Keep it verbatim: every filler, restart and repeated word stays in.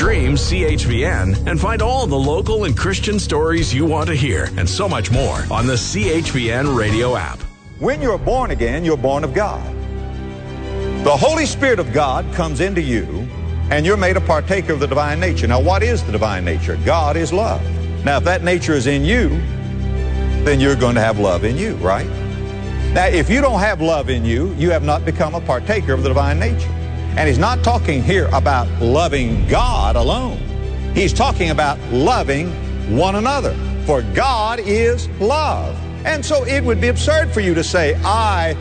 Stream C H V N and find all the local and Christian stories you want to hear and so much more on the C H V N radio app. When you're born again, you're born of God. The Holy Spirit of God comes into you, and you're made a partaker of the divine nature. Now, what is the divine nature? God is love. Now, if that nature is in you, then you're going to have love in you, right? Now, if you don't have love in you, you have not become a partaker of the divine nature. And he's not talking here about loving God alone. He's talking about loving one another. For God is love. And so it would be absurd for you to say, I